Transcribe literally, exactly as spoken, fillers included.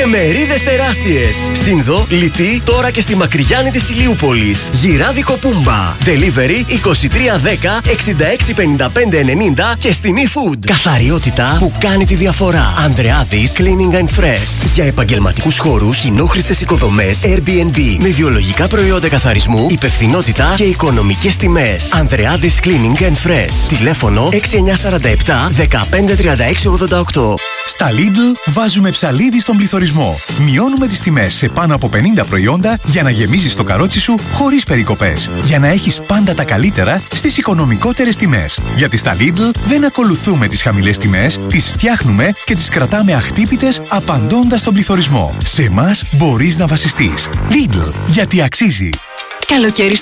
και μερίδες τεράστιες. Σύνδο, Λιτή, τώρα και στη Μακριγιάννη της Ηλιούπολης. Γυράδικο Πούμπα. Delivery είκοσι τρία δέκα εξήντα έξι πενήντα πέντε ενενήντα και στην eFood. Καθαριότητα που κάνει τη διαφορά. Ανδρεάδης Cleaning and Fresh. Για επαγγελματικούς χώρους, κοινόχρηστες οικοδομές, Airbnb. Με βιολογικά προϊόντα καθαρισμού, υπευθυνότητα και οικονομικές τιμές. Ανδρεάδης Cleaning and Fresh. Τηλέφωνο έξι εννιά τέσσερα επτά δεκαπέντε τριάντα έξι ογδόντα οκτώ. Στα Lidl βάζουμε ψαλίδι στον πληθωρισμό. Μειώνουμε τις τιμές σε πάνω από πενήντα προϊόντα για να γεμίζεις το καρότσι σου χωρίς περικοπές. Για να έχεις πάντα τα καλύτερα στις οικονομικότερες τιμές. Γιατί στα Lidl δεν ακολουθούμε τις χαμηλές τιμές, τις φτιάχνουμε και τις κρατάμε αχτύπητες απαντώντας στον πληθωρισμό. Σε εμάς μπορείς να βασιστείς. Lidl, γιατί αξίζει. Καλοκαίρι